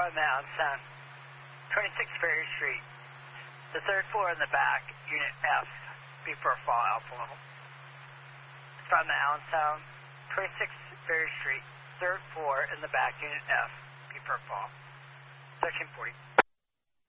from the Allenstown, 26 Ferry Street. The third floor in the back, Unit F, before fall Alpha level. From the Allenstown, 26 Ferry Street, third floor in the back, Unit F, before fall. 1340.